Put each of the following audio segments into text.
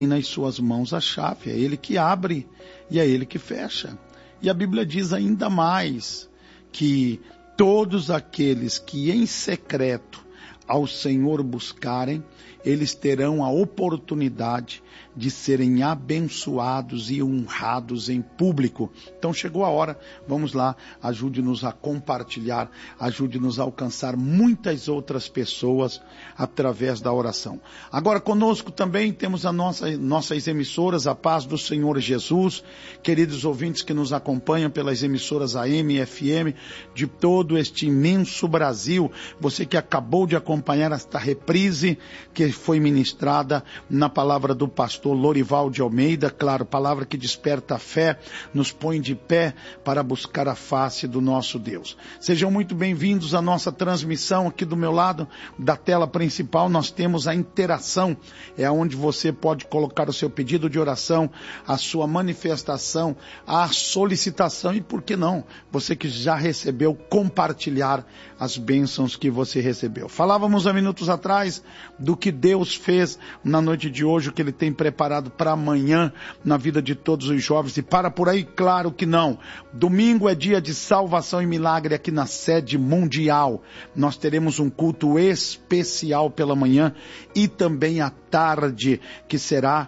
nas suas mãos a chave, é Ele que abre e é Ele que fecha. E a Bíblia diz ainda mais que todos aqueles que em secreto ao Senhor buscarem, eles terão a oportunidade de serem abençoados e honrados em público. Então chegou a hora, vamos lá, ajude-nos a compartilhar, ajude-nos a alcançar muitas outras pessoas através da oração. Agora conosco também temos nossas emissoras, a paz do Senhor Jesus, queridos ouvintes que nos acompanham pelas emissoras AM e FM de todo este imenso Brasil, você que acabou de acompanhar esta reprise que foi ministrada na palavra do pastor Lorival de Almeida, claro, palavra que desperta a fé, nos põe de pé para buscar a face do nosso Deus. Sejam muito bem-vindos à nossa transmissão. Aqui do meu lado da tela principal nós temos a interação, é onde você pode colocar o seu pedido de oração, a sua manifestação, a solicitação e, por que não, você que já recebeu, compartilhar as bênçãos que você recebeu. Falávamos há minutos atrás do que Deus fez na noite de hoje, o que Ele tem preparado para amanhã na vida de todos os jovens. E para por aí, claro que não. Domingo é dia de salvação e milagre aqui na sede mundial. Nós teremos um culto especial pela manhã e também à tarde, que será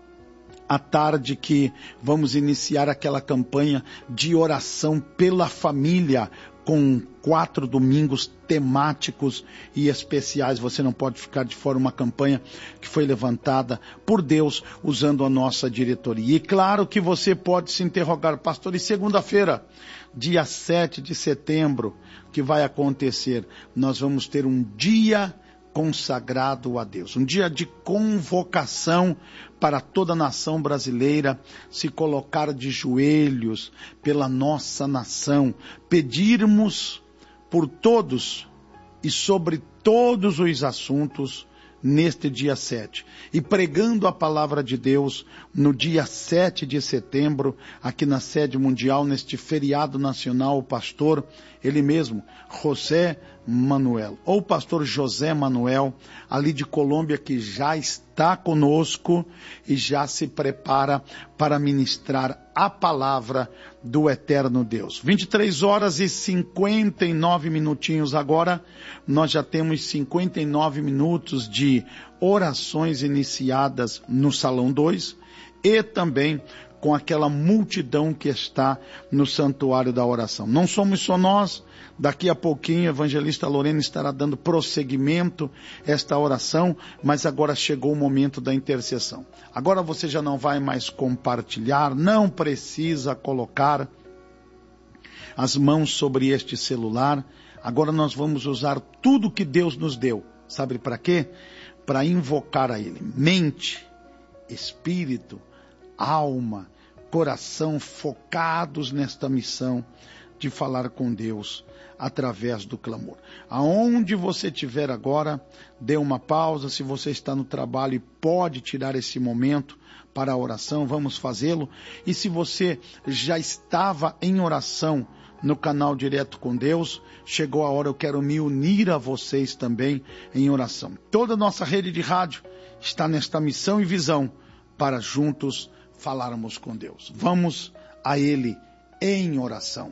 à tarde que vamos iniciar aquela campanha de oração pela família, com 4 domingos temáticos e especiais. Você não pode ficar de fora, uma campanha que foi levantada por Deus usando a nossa diretoria. E claro que você pode se interrogar, pastor, e segunda-feira, dia 7 de setembro, o que vai acontecer? Nós vamos ter um dia consagrado a Deus, um dia de convocação para toda a nação brasileira se colocar de joelhos pela nossa nação, pedirmos por todos e sobre todos os assuntos neste dia 7, e pregando a palavra de Deus no dia 7 de setembro, aqui na sede mundial, neste feriado nacional, o pastor, ele mesmo, José Manuel, ou pastor José Manuel, ali de Colômbia, que já está conosco e já se prepara para ministrar a palavra do eterno Deus. 23 horas e 59 minutinhos agora, nós já temos 59 minutos de orações iniciadas no Salão 2 e também com aquela multidão que está no santuário da oração. Não somos só nós, daqui a pouquinho a evangelista Lorena estará dando prosseguimento a esta oração, mas agora chegou o momento da intercessão. Agora você já não vai mais compartilhar, não precisa colocar as mãos sobre este celular. Agora nós vamos usar tudo que Deus nos deu. Sabe para quê? Para invocar a Ele. Mente, espírito, alma, coração focados nesta missão de falar com Deus através do clamor. Aonde você estiver agora, dê uma pausa. Se você está no trabalho e pode tirar esse momento para a oração, vamos fazê-lo. E se você já estava em oração no canal Direto com Deus, chegou a hora, eu quero me unir a vocês também em oração. Toda a nossa rede de rádio está nesta missão e visão para juntos falarmos com Deus. Vamos a Ele em oração.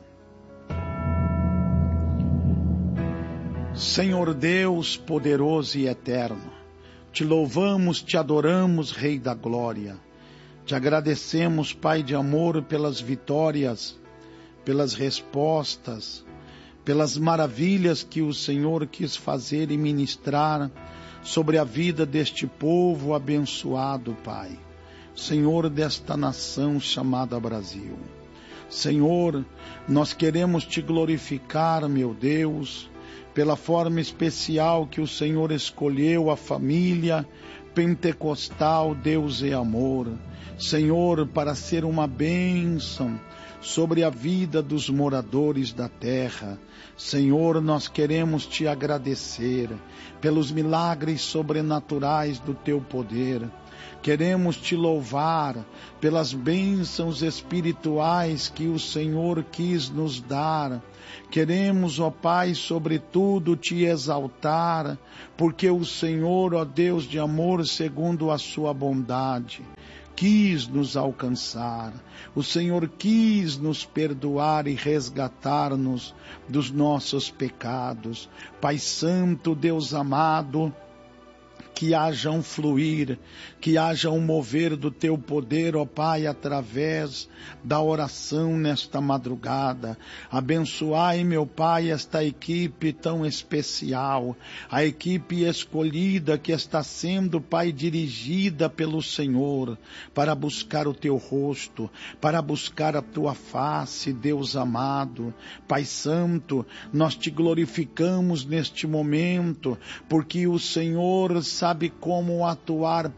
Senhor Deus, poderoso e eterno, te louvamos, te adoramos, Rei da Glória. Te agradecemos, Pai de amor, pelas vitórias, pelas respostas, pelas maravilhas que o Senhor quis fazer e ministrar sobre a vida deste povo abençoado, Pai. Senhor desta nação chamada Brasil. Senhor, nós queremos te glorificar, meu Deus, pela forma especial que o Senhor escolheu a família pentecostal, Deus é amor. Senhor, para ser uma bênção sobre a vida dos moradores da terra. Senhor, nós queremos te agradecer pelos milagres sobrenaturais do teu poder. Queremos te louvar pelas bênçãos espirituais que o Senhor quis nos dar. Queremos, ó Pai, sobretudo te exaltar, porque o Senhor, ó Deus de amor, segundo a sua bondade, quis nos alcançar. O Senhor quis nos perdoar e resgatar-nos dos nossos pecados. Pai Santo, Deus amado, que haja um fluir, que haja um mover do teu poder, ó Pai, através da oração nesta madrugada. Abençoai, meu Pai, esta equipe tão especial, a equipe escolhida que está sendo, Pai, dirigida pelo Senhor, para buscar o teu rosto, para buscar a tua face, Deus amado. Pai Santo, nós te glorificamos neste momento, porque o Senhor sabe como atuar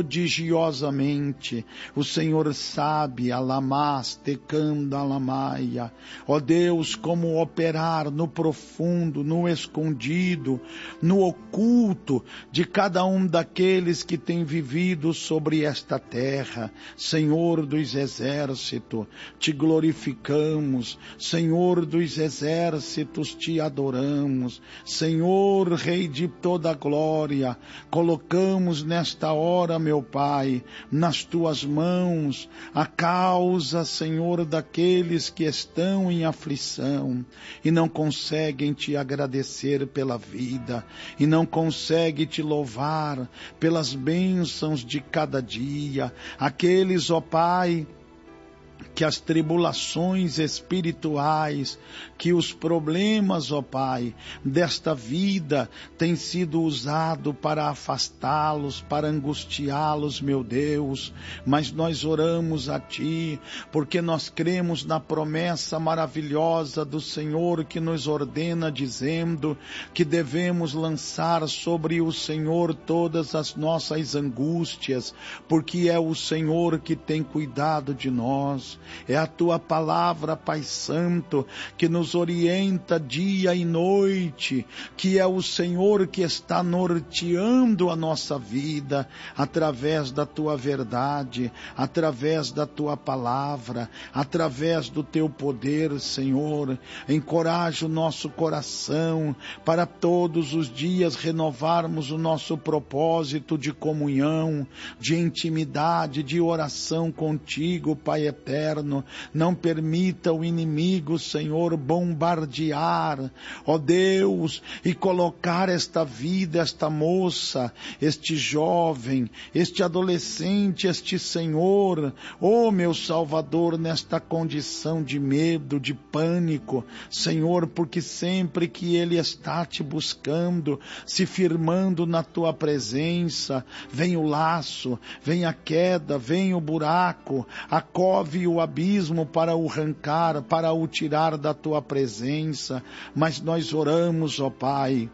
prodigiosamente. O Senhor sabe, alamás, tecanda, alamaia. Ó Deus, como operar no profundo, no escondido, no oculto de cada um daqueles que tem vivido sobre esta terra. Senhor dos exércitos, te glorificamos. Senhor dos exércitos, te adoramos. Senhor, Rei de toda glória, colocamos nesta hora, meu Pai, nas tuas mãos, a causa, Senhor, daqueles que estão em aflição e não conseguem te agradecer pela vida, e não conseguem te louvar pelas bênçãos de cada dia. Aqueles, ó Pai, que as tribulações espirituais, que os problemas, ó Pai, desta vida têm sido usados para afastá-los, para angustiá-los, meu Deus. Mas nós oramos a Ti, porque nós cremos na promessa maravilhosa do Senhor que nos ordena, dizendo que devemos lançar sobre o Senhor todas as nossas angústias, porque é o Senhor que tem cuidado de nós. É a Tua palavra, Pai Santo, que nos orienta dia e noite, que é o Senhor que está norteando a nossa vida, através da Tua verdade, através da Tua palavra, através do Teu poder, Senhor. Encoraja o nosso coração, para todos os dias renovarmos o nosso propósito de comunhão, de intimidade, de oração contigo, Pai eterno. Não permita o inimigo, Senhor, bombardear, ó Deus, e colocar esta vida, esta moça, este jovem, este adolescente, este Senhor, ó meu Salvador, nesta condição de medo, de pânico, Senhor, porque sempre que ele está te buscando, se firmando na tua presença, vem o laço, vem a queda, vem o buraco, a cove e o abismo para o arrancar, para o tirar da tua presença. Mas nós oramos, ó Pai,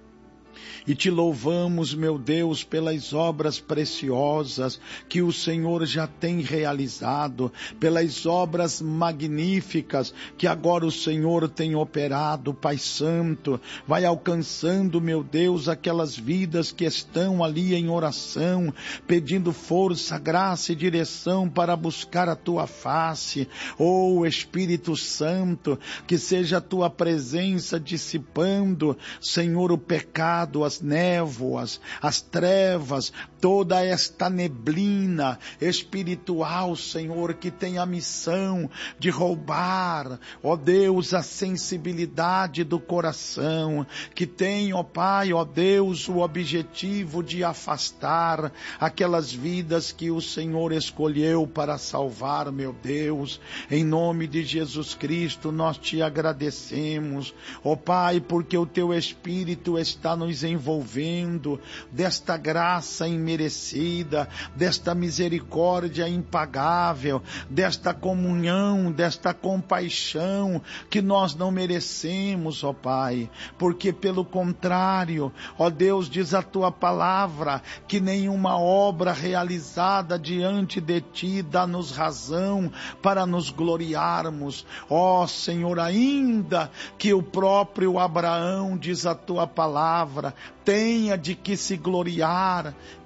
e te louvamos, meu Deus, pelas obras preciosas que o Senhor já tem realizado, pelas obras magníficas que agora o Senhor tem operado, Pai Santo. Vai alcançando, meu Deus, aquelas vidas que estão ali em oração, pedindo força, graça e direção para buscar a Tua face. Oh, Espírito Santo, que seja a Tua presença dissipando, Senhor, o pecado, as névoas, as trevas, toda esta neblina espiritual, Senhor, que tem a missão de roubar, ó Deus, a sensibilidade do coração, que tem, ó Pai, ó Deus, o objetivo de afastar aquelas vidas que o Senhor escolheu para salvar, meu Deus. Em nome de Jesus Cristo, nós te agradecemos, ó Pai, porque o Teu Espírito está nos envolvendo desta graça imerecida, desta misericórdia impagável, desta comunhão, desta compaixão que nós não merecemos, ó Pai, porque pelo contrário, ó Deus, diz a Tua palavra que nenhuma obra realizada diante de Ti dá-nos razão para nos gloriarmos. Ó Senhor, ainda que o próprio Abraão, diz a Tua palavra, tenha de que se gloriar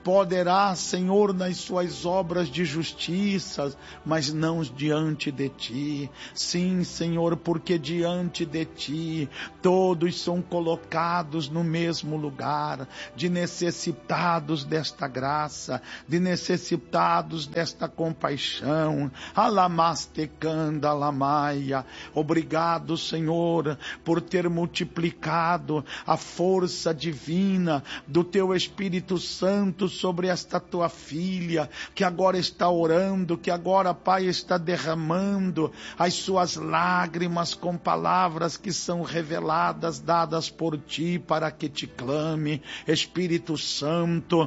poderá, Senhor, nas suas obras de justiça, mas não diante de ti. Sim, Senhor, porque diante de ti todos são colocados no mesmo lugar, de necessitados desta graça, de necessitados desta compaixão. Alamastecanda alamaia. Obrigado, Senhor, por ter multiplicado a força divina do teu Espírito Santo sobre esta tua filha, que agora está orando, que agora, Pai, está derramando as suas lágrimas com palavras que são reveladas, dadas por ti, para que te clame. Espírito Santo,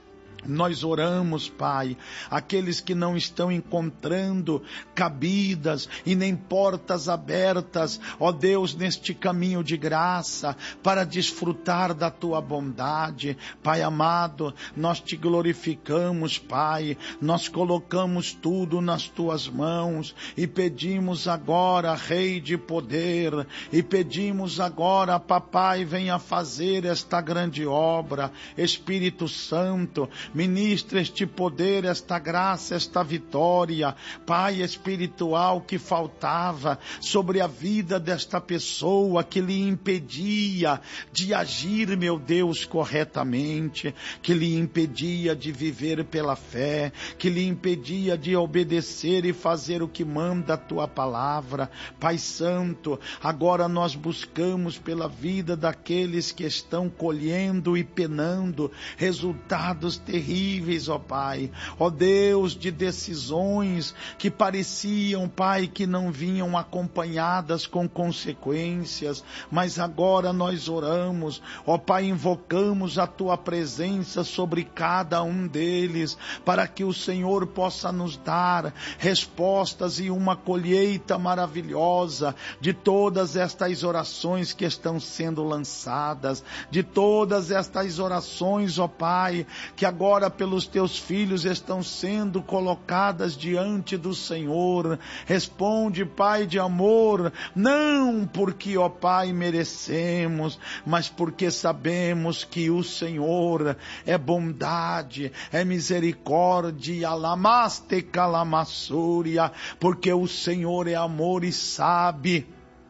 nós oramos, Pai, aqueles que não estão encontrando cabidas e nem portas abertas, ó Deus, neste caminho de graça, para desfrutar da Tua bondade. Pai amado, nós Te glorificamos, Pai, nós colocamos tudo nas Tuas mãos e pedimos agora, Rei de poder, e pedimos agora, Papai, venha fazer esta grande obra. Espírito Santo, ministra este poder, esta graça, esta vitória, Pai, espiritual que faltava sobre a vida desta pessoa, que lhe impedia de agir, meu Deus, corretamente, que lhe impedia de viver pela fé, que lhe impedia de obedecer e fazer o que manda a Tua palavra. Pai Santo, agora nós buscamos pela vida daqueles que estão colhendo e penando resultados terríveis, ó Pai, ó Deus, de decisões que pareciam, Pai, que não vinham acompanhadas com consequências, mas agora nós oramos, ó Pai, invocamos a Tua presença sobre cada um deles, para que o Senhor possa nos dar respostas e uma colheita maravilhosa de todas estas orações que estão sendo lançadas, de todas estas orações, ó Pai, que agora pelos Teus filhos estão sendo colocadas diante do Senhor. Responde, Pai de amor, não porque, ó Pai, merecemos, mas porque sabemos que o Senhor é bondade, é misericórdia, alamaste calamassúria, porque o Senhor é amor e sabe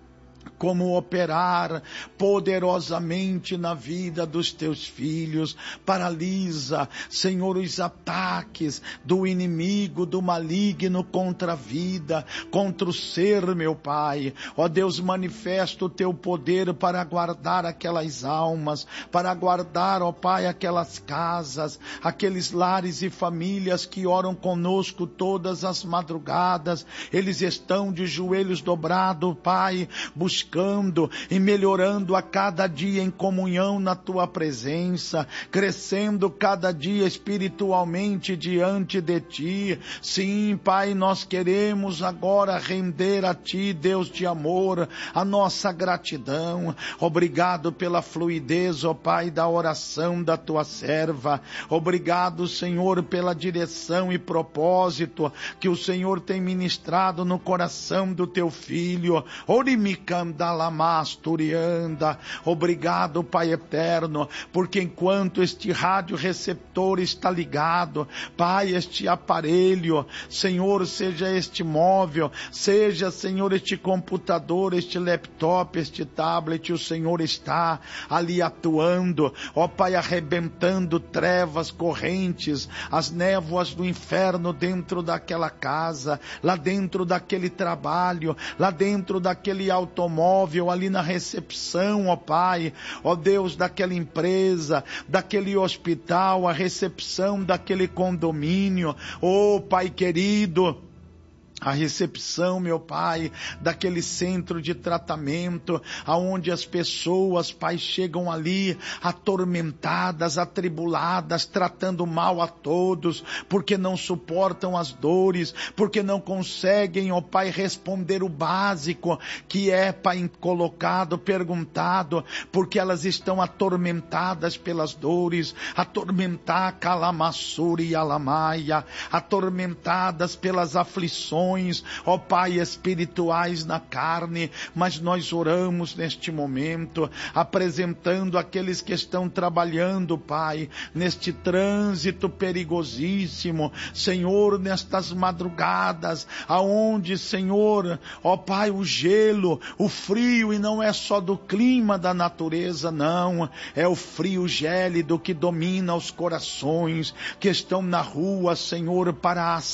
como operar poderosamente na vida dos Teus filhos. Paralisa, Senhor, os ataques do inimigo, do maligno contra a vida, contra o ser, meu Pai. Ó Deus, manifesta o Teu poder para guardar aquelas almas, para guardar, ó Pai, aquelas casas, aqueles lares e famílias que oram conosco todas as madrugadas. Eles estão de joelhos dobrados, Pai, buscando e melhorando a cada dia em comunhão na Tua presença, crescendo cada dia espiritualmente diante de Ti. Sim, Pai, nós queremos agora render a Ti, Deus de amor, a nossa gratidão. Obrigado pela fluidez, ó Pai, da oração da Tua serva. Obrigado, Senhor, pela direção e propósito que o Senhor tem ministrado no coração do Teu filho. Obrigado, Pai eterno, porque enquanto este rádio receptor está ligado, Pai, este aparelho, Senhor, seja este móvel, seja, Senhor, este computador, este laptop, este tablet, o Senhor está ali atuando, ó Pai, arrebentando trevas, correntes, as névoas do inferno dentro daquela casa, lá dentro daquele trabalho, lá dentro daquele automóvel, ali na recepção, ó Pai, ó Deus, daquela empresa, daquele hospital, a recepção daquele condomínio, ó Pai querido, a recepção, meu Pai, daquele centro de tratamento, aonde as pessoas, Pai, chegam ali atormentadas, atribuladas, tratando mal a todos, porque não suportam as dores, porque não conseguem, ó Pai, responder o básico, que é, Pai, colocado, perguntado, porque elas estão atormentadas pelas dores, atormentadas, calamassuri e alamaia, atormentadas pelas aflições, questões, ó Pai, espirituais na carne, mas nós oramos neste momento, apresentando aqueles que estão trabalhando, Pai, neste trânsito perigosíssimo, Senhor, nestas madrugadas, aonde, Senhor, ó Pai, o gelo, o frio, e não é só do clima da natureza, não, é o frio gélido que domina os corações, que estão na rua, Senhor, para